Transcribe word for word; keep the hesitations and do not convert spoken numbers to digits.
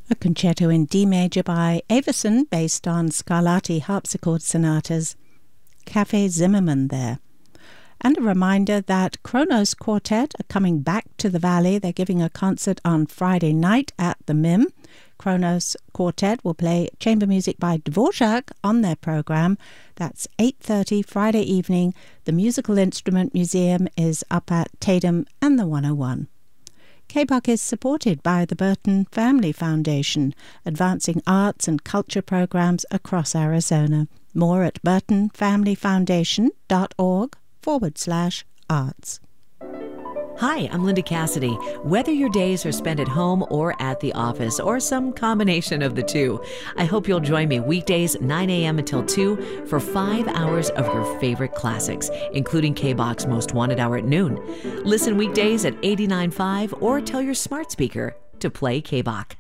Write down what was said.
a concerto in D major by Avison based on Scarlatti harpsichord sonatas. Cafe Zimmermann there. And a reminder that Kronos Quartet are coming back to the Valley. They're giving a concert on Friday night at the Mim. Kronos Quartet will play chamber music by Dvorak on their program. That's eight thirty Friday evening. The Musical Instrument Museum is up at Tatum and the one oh one. K B O C is supported by the Burton Family Foundation, advancing arts and culture programs across Arizona. More at burtonfamilyfoundation.org forward slash arts. Hi, I'm Linda Cassidy. Whether your days are spent at home or at the office, or some combination of the two, I hope you'll join me weekdays nine a.m. until two for five hours of your favorite classics, including K B O C's Most Wanted Hour at noon. Listen weekdays at eighty-nine point five or tell your smart speaker to play K B O C.